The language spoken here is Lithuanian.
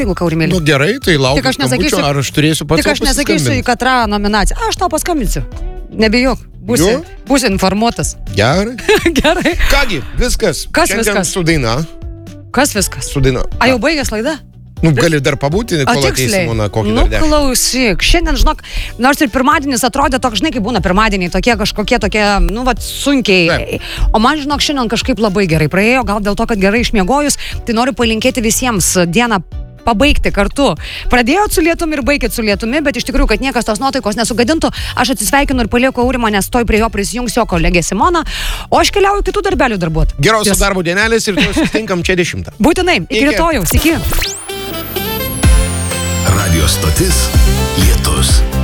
jeigu Kaurimėlį. Nu gerai, tai laukiu Tik aš nesakysiu, skambučio, ar aš turėsiu pats Tik aš nesakysiu į Katrą nominaciją. Aš tau paskambinsiu. Nebijok, būsi informuotas. Gerai. Gerai. Kągi, viskas. Kas Šiandien viskas? Su daina. Kas viskas? Su daina. A, jau baigęs laida? Nu, gali dar pabūti, kol ateis Simona, kokį dar 10. Klausyk, šiandien, žinok, nors ir pirmadienis atrodė toks, žinai, kaip būna pirmadieniai, tokie kažkokie tokie, nu, vat, sunkiai. Taip. O man, žinok, šiandien kažkaip labai gerai praėjo, gal dėl to, kad gerai išmiegojus, tai noriu palinkėti visiems dieną pabaigti kartu. Pradėjot su lietumi ir baigėt su lietumi, bet iš tikrųjų, kad niekas tos nuotaikos nesugadintų, aš atsisveikinu ir palieku Aurimą, nes toj prie jo prisijungs jo kolegė Simona, o aš keliauju kitų darbelių darbuot. Geros darbo dienelės ir susitinkam čia 10. Būtinai, iki rytojaus, iki. Radio stotis Lietus.